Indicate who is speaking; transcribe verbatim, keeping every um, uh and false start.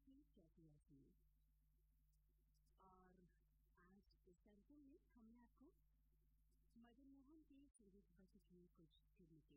Speaker 1: थी कैसी ऐसी। और आज इस कार्यक्रम में हमने आपको मदन मोहन की संगीत बजट में कुछ फिल्मी